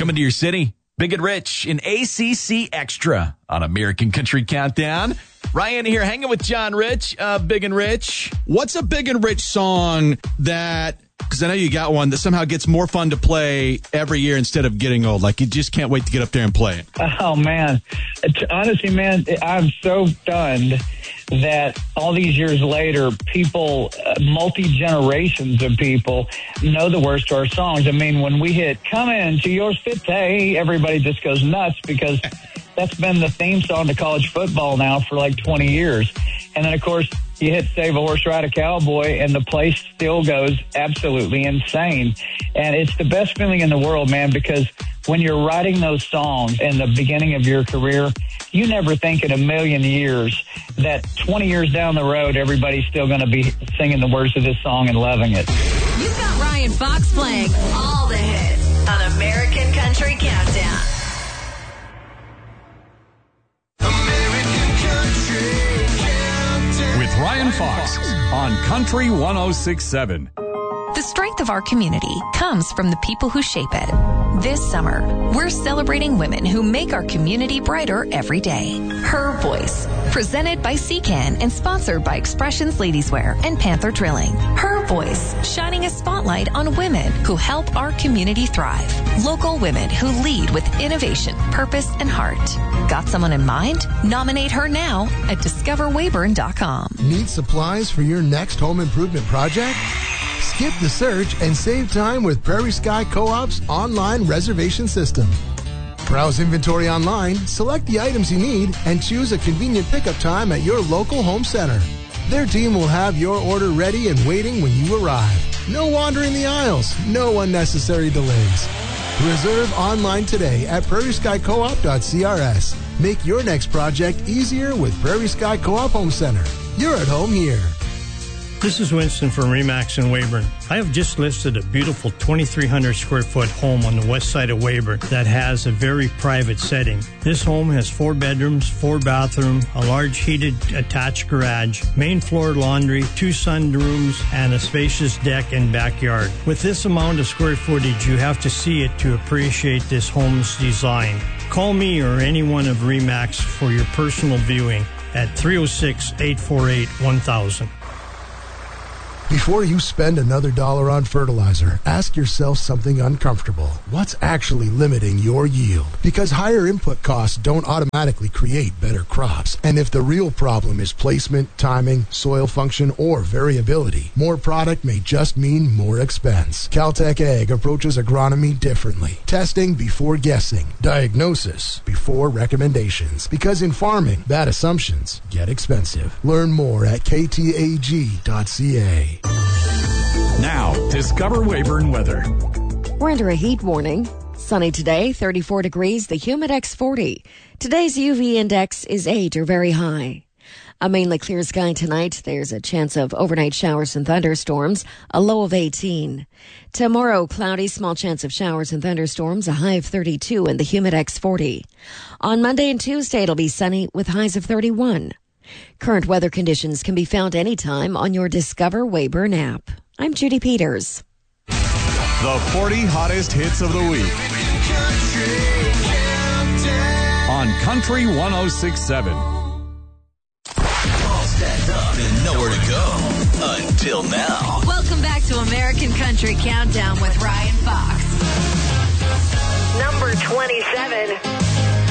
Coming to your city, Big and Rich in ACC Extra on American Country Countdown. Ryan here hanging with John Rich, Big and Rich. What's a Big and Rich song that, because I know you got one, that somehow gets more fun to play every year instead of getting old? Like you just can't wait to get up there and play it. Oh, man. Honestly, man, I'm so stunned that all these years later, people, multi-generations of people know the words to our songs. I mean, when we hit Come Into Your City, everybody just goes nuts because that's been the theme song to college football now for like 20 years. And then, of course, you hit Save a Horse, Ride a Cowboy, and the place still goes absolutely insane. And it's the best feeling in the world, man, because when you're writing those songs in the beginning of your career, you never think in a million years that 20 years down the road, everybody's still going to be singing the words of this song and loving it. You've got Ryan Fox playing all the hits on American Country Countdown. With Ryan Fox on Country 106.7. The strength of our community comes from the people who shape it. This summer, we're celebrating women who make our community brighter every day. Her Voice, presented by CCAN and sponsored by Expressions Ladieswear and Panther Drilling. Her Voice, shining a spotlight on women who help our community thrive. Local women who lead with innovation, purpose, and heart. Got someone in mind? Nominate her now at discoverwayburn.com. Need supplies for your next home improvement project? Skip the search and save time with Prairie Sky Co-op's online reservation system. Browse inventory online, select the items you need, and choose a convenient pickup time at your local home center. Their team will have your order ready and waiting when you arrive. No wandering the aisles, no unnecessary delays. Reserve online today at prairieskycoop.crs. Make your next project easier with Prairie Sky Co-op Home Center. You're at home here. This is Winston from RE/MAX in Weyburn. I have just listed a beautiful 2,300 square foot home on the west side of Weyburn that has a very private setting. This home has 4 bedrooms, 4 bathrooms, a large heated attached garage, main floor laundry, 2 sunrooms, and a spacious deck and backyard. With this amount of square footage, you have to see it to appreciate this home's design. Call me or anyone of RE/MAX for your personal viewing at 306-848-1000. Before you spend another dollar on fertilizer, ask yourself something uncomfortable. What's actually limiting your yield? Because higher input costs don't automatically create better crops. And if the real problem is placement, timing, soil function, or variability, more product may just mean more expense. Caltech Ag approaches agronomy differently. Testing before guessing. Diagnosis before recommendations. Because in farming, bad assumptions get expensive. Learn more at ktag.ca. Now, discover Weyburn weather. We're under a heat warning. Sunny today, 34 degrees, the Humidex 40. Today's UV index is 8 or very high. A mainly clear sky tonight. There's a chance of overnight showers and thunderstorms, a low of 18. Tomorrow, cloudy, small chance of showers and thunderstorms, a high of 32 and the Humidex 40. On Monday and Tuesday, it'll be sunny with highs of 31. Current weather conditions can be found anytime on your Discover Weyburn app. I'm Judy Peters. The 40 hottest hits of the week on Country 106.7. All stacked up and nowhere to go until now. Welcome back to American Country Countdown with Ryan Fox. Number 27.